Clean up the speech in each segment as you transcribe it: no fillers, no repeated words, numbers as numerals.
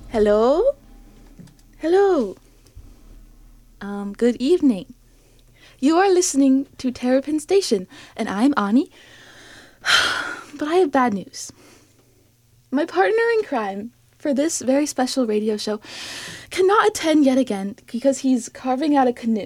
Hello? Hello. Good evening. You are listening to Terrapin Station, and I'm Ani. But I have bad news. My partner in crime for this very special radio show cannot attend yet again because he's carving out a canoe.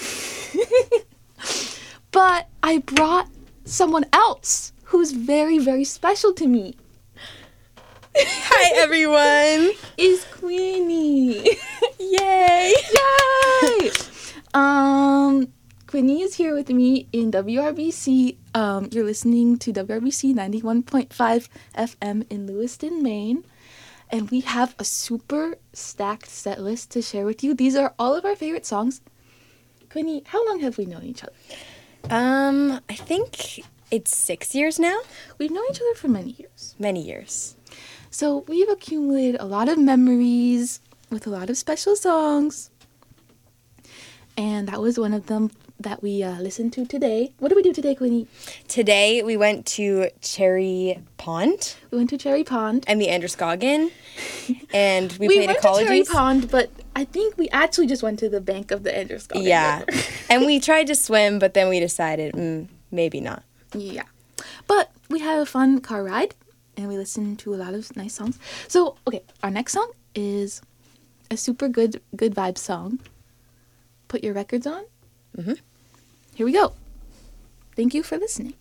But I brought someone else who's very, very special to me. Hi, everyone. Is Queenie. Yay. Yay! Queenie is here with me in WRBC. You're listening to WRBC 91.5 FM in Lewiston, Maine. And we have a super stacked set list to share with you. These are all of our favorite songs. Queenie, how long have we known each other? I think it's 6 years now. We've known each other for many years. Many years. So we've accumulated a lot of memories with a lot of special songs. And that was one of them that we listened to today. What did we do today, Queenie? Today, we went to Cherry Pond. We went to Cherry Pond. And the Androscoggin. And we played went ecologies. to Cherry Pond, but I think we actually just went to the bank of the Androscoggin Yeah. River. And we tried to swim, but then we decided, maybe not. Yeah. But we had a fun car ride, and we listened to a lot of nice songs. So, okay, our next song is a super good vibe song. Put your records on. Mm-hmm. Here we go. Thank you for listening.